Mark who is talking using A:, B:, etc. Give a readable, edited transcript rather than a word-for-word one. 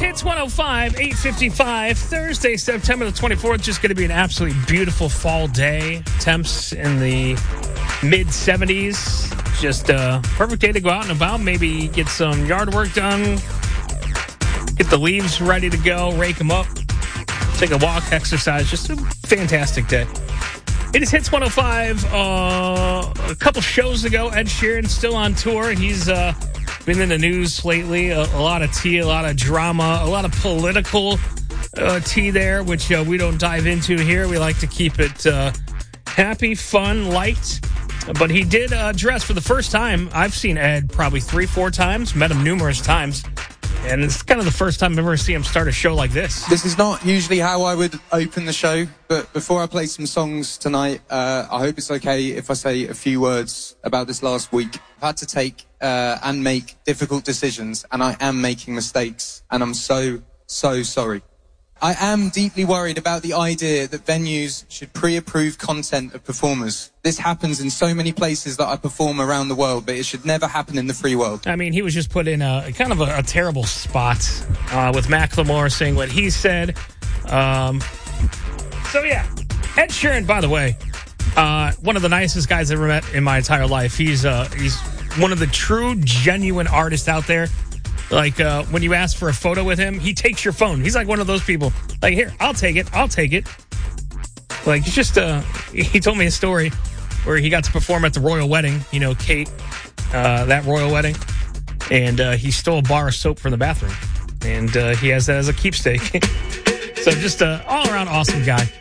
A: Hits 105, 8:55, Thursday, September the 24th. Just going to be an absolutely beautiful fall day. Temps in the mid-70s. Just a perfect day to go out and about. Maybe get some yard work done. Get the leaves ready to go. Rake them up. Take a walk, exercise. Just a fantastic day. It is Hits 105. A couple shows ago, Ed Sheeran still on tour. He's been in the news lately. A lot of tea, a lot of drama, a lot of political tea there, which we don't dive into here. We like to keep it happy, fun, light. But he did address for the first time. I've seen Ed probably 3-4 times, met him numerous times. And it's kind of the first time I've ever seen him start a show like this.
B: This is not usually how I would open the show, but before I play some songs tonight, I hope it's okay if I say a few words about this last week. I've had to take and make difficult decisions, and I am making mistakes, and I'm so sorry. I am deeply worried about the idea that venues should pre-approve content of performers. This happens in so many places that I perform around the world, but it should never happen in the free world.
A: I mean, he was just put in a kind of a terrible spot with Macklemore saying what he said. So, yeah. Ed Sheeran, by the way, one of the nicest guys I've ever met in my entire life. He's one of the true, genuine artists out there. Like, when you ask for a photo with him, he takes your phone. He's like one of those people. Like, here, I'll take it. Like, he's just, he told me a story where he got to perform at the royal wedding. You know, Kate, that royal wedding. And he stole a bar of soap from the bathroom. And he has that as a keepsake. So just an all-around awesome guy.